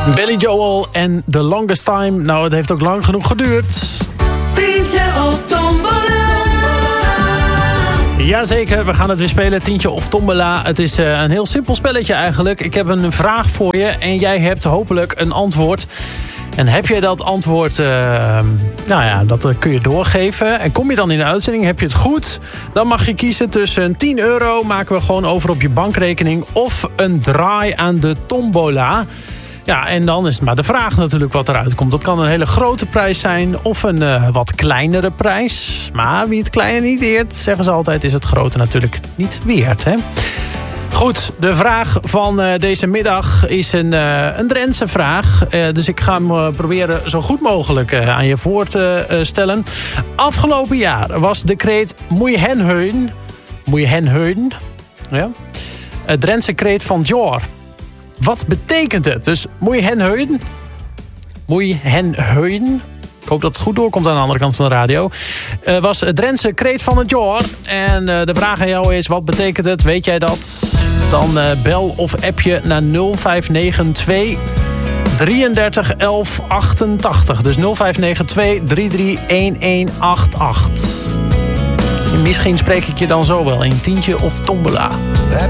Billy Joel en The Longest Time. Nou, het heeft ook lang genoeg geduurd. Tientje of tombola. Jazeker, we gaan het weer spelen. Tientje of tombola. Het is een heel simpel spelletje eigenlijk. Ik heb een vraag voor je en jij hebt hopelijk een antwoord. En heb je dat antwoord, dat kun je doorgeven. En kom je dan in de uitzending, heb je het goed... dan mag je kiezen tussen €10, maken we gewoon over op je bankrekening... of een draai aan de tombola. Ja, en dan is het maar de vraag natuurlijk wat eruit komt. Dat kan een hele grote prijs zijn of een wat kleinere prijs. Maar wie het kleine niet eert, zeggen ze altijd... is het grote natuurlijk niet weerd, hè? Goed, de vraag van deze middag is een Drentse vraag. Dus ik ga hem proberen zo goed mogelijk aan je voor te stellen. Afgelopen jaar was de kreet Moei hen heun. Ja? Het Drentse kreet van het jaar. Wat betekent het? Dus Moei hen heun. Ik hoop dat het goed doorkomt aan de andere kant van de radio. Was het Drentse kreet van het jaar. En de vraag aan jou is, wat betekent het? Weet jij dat? Dan bel of app je naar 0592 33 11 88. Dus 0592 33 1188. Misschien spreek ik je dan zo wel in tientje of tombola.